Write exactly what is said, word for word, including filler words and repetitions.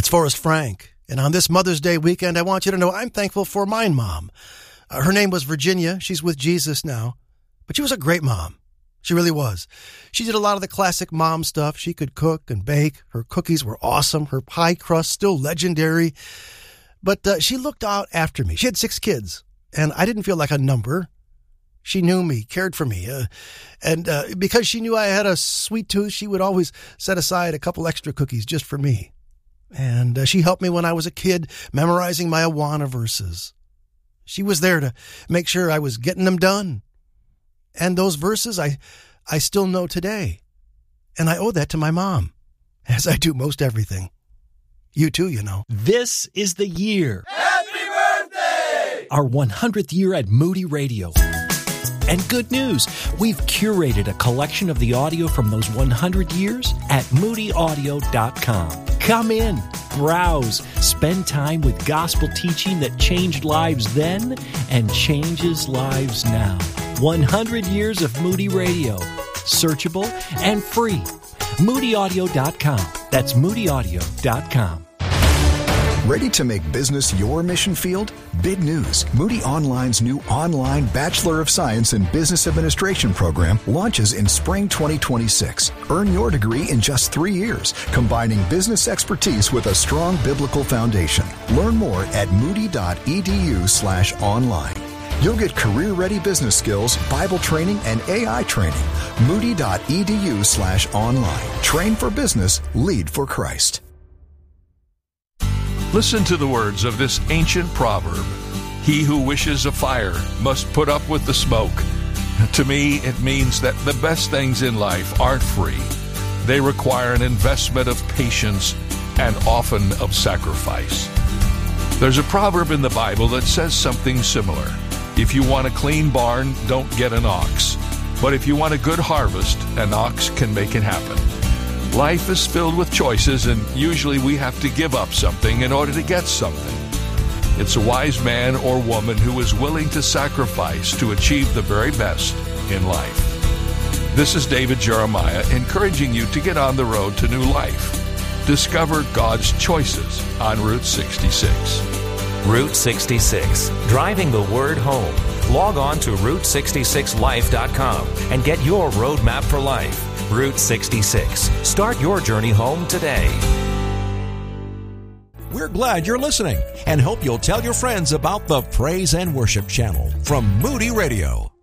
It's Forrest Frank, and on this Mother's Day weekend, I want you to know I'm thankful for my mom. Uh, her name was Virginia. She's with Jesus now, but she was a great mom. She really was. She did a lot of the classic mom stuff. She could cook and bake. Her cookies were awesome. Her pie crust, still legendary. But uh, she looked out after me. She had six kids, and I didn't feel like a number. She knew me, cared for me. Uh, and uh, because she knew I had a sweet tooth, she would always set aside a couple extra cookies just for me. And uh, she helped me when I was a kid, memorizing my Awana verses. She was there to make sure I was getting them done. And those verses I, I still know today. And I owe that to my mom, as I do most everything. You too, you know. This is the year. Happy birthday! Our one hundredth year at Moody Radio. And good news, we've curated a collection of the audio from those one hundred years at moody audio dot com. Come in, browse, spend time with gospel teaching that changed lives then and changes lives now. one hundred years of Moody Radio. Searchable and free. moody audio dot com. That's moody audio dot com. Ready to make business your mission field? Big news. Moody Online's new online Bachelor of Science in Business Administration program launches in spring twenty twenty-six. Earn your degree in just three years, combining business expertise with a strong biblical foundation. Learn more at moody dot e d u slash online. You'll get career-ready business skills, Bible training, and A I training. moody dot e d u slash online. Train for business, lead for Christ. Listen to the words of this ancient proverb. He who wishes a fire must put up with the smoke. To me, it means that the best things in life aren't free. They require an investment of patience and often of sacrifice. There's a proverb in the Bible that says something similar. If you want a clean barn, don't get an ox. But if you want a good harvest, an ox can make it happen. Life is filled with choices, and usually we have to give up something in order to get something. It's a wise man or woman who is willing to sacrifice to achieve the very best in life. This is David Jeremiah encouraging you to get on the road to new life. Discover God's choices on Route sixty-six. Route sixty-six, driving the word home. Log on to route sixty-six life dot com and get your roadmap for life. Route sixty-six. Start your journey home today. We're glad you're listening and hope you'll tell your friends about the Praise and Worship Channel from Moody Radio.